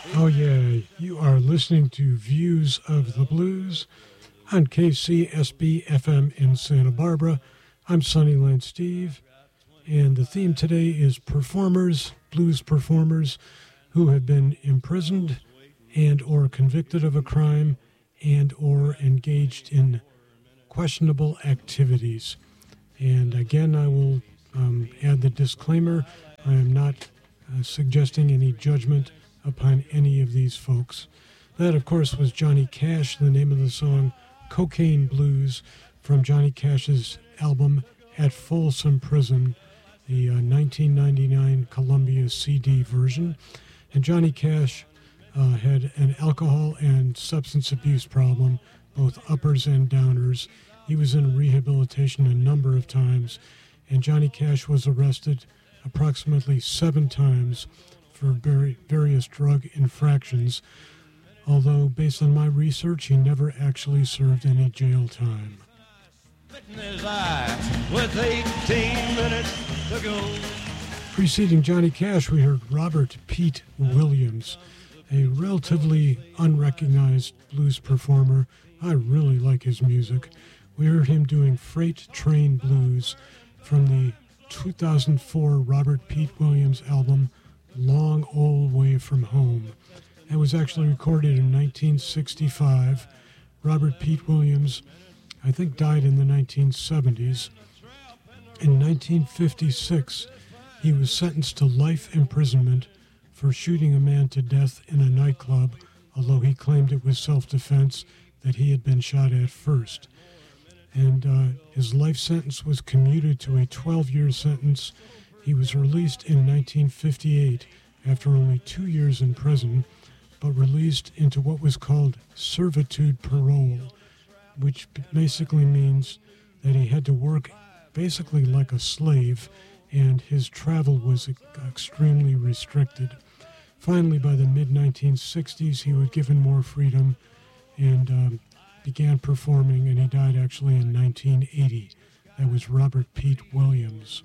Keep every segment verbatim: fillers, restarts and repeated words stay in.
Oh, yeah, you are listening to Views of the Blues on K C S B F M in Santa Barbara. I'm Sunnyland Steve, and the theme today is performers, blues performers who have been imprisoned and or convicted of a crime and or engaged in questionable activities. And again, I will um, add the disclaimer, I am not uh, suggesting any judgment upon any of these folks. That, of course, was Johnny Cash, the name of the song Cocaine Blues, from Johnny Cash's album At Folsom Prison, the uh, nineteen ninety-nine Columbia C D version. And Johnny Cash uh, had an alcohol and substance abuse problem, both uppers and downers. He was in rehabilitation a number of times, and Johnny Cash was arrested approximately seven times for various drug infractions, although based on my research, he never actually served any jail time. With eighteen minutes to go. Preceding Johnny Cash, we heard Robert Pete Williams, a relatively unrecognized blues performer. I really like his music. We heard him doing Freight Train Blues from the two thousand four Robert Pete Williams album, Long Old Way from Home. It was actually recorded in nineteen sixty-five. Robert Pete Williams, I think, died in the nineteen seventies. In nineteen fifty-six, he was sentenced to life imprisonment for shooting a man to death in a nightclub, although he claimed it was self-defense, that he had been shot at first. And uh, his life sentence was commuted to a twelve-year sentence. He was released in nineteen fifty-eight after only two years in prison, but released into what was called servitude parole, which basically means that he had to work basically like a slave, and his travel was extremely restricted. Finally, by the mid nineteen sixties, he was given more freedom and um, began performing, and he died actually in nineteen eighty. That was Robert Pete Williams.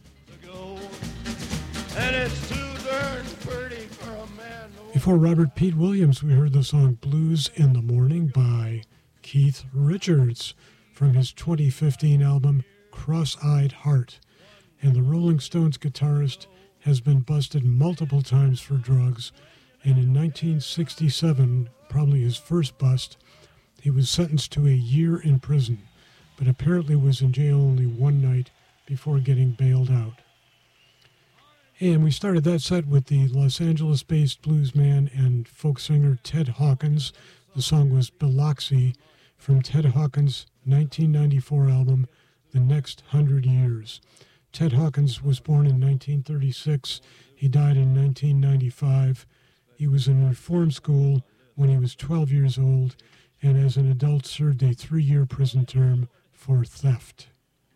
Before Robert Pete Williams, we heard the song Blues in the Morning by Keith Richards from his twenty fifteen album Cross-Eyed Heart. And the Rolling Stones guitarist has been busted multiple times for drugs, and in nineteen sixty-seven, probably his first bust, he was sentenced to a year in prison, but apparently was in jail only one night before getting bailed out. And we started that set with the Los Angeles-based bluesman and folk singer Ted Hawkins. The song was Biloxi from Ted Hawkins' nineteen ninety-four album, The Next Hundred Years. Ted Hawkins was born in nineteen thirty-six. He died in nineteen ninety-five. He was in reform school when he was twelve years old, and as an adult served a three-year prison term for theft.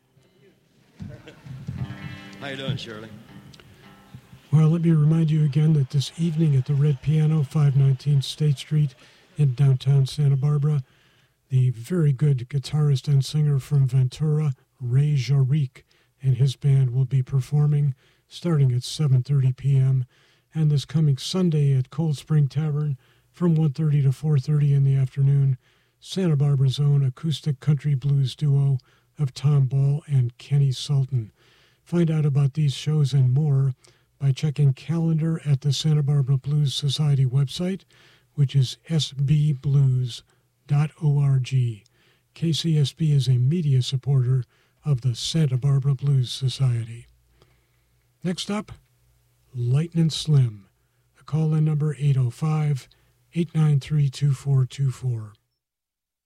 How you doing, Shirley? Well, let me remind you again that this evening at the Red Piano, five nineteen State Street in downtown Santa Barbara, the very good guitarist and singer from Ventura, Ray Jarique, and his band will be performing starting at seven thirty p.m. and this coming Sunday at Cold Spring Tavern from one thirty to four thirty in the afternoon, Santa Barbara's own acoustic country blues duo of Tom Ball and Kenny Sultan. Find out about these shows and more by checking calendar at the Santa Barbara Blues Society website, which is s b blues dot org. K C S B is a media supporter of the Santa Barbara Blues Society. Next up, Lightnin' Slim. The call-in number eight oh five, eight nine three, two four two four.